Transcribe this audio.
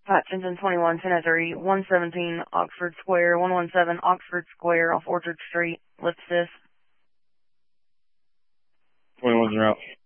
Hutchinson 21, 1003, 117 Oxford Square, 117 Oxford Square off Orchard Street, Lipsis. 21's in route.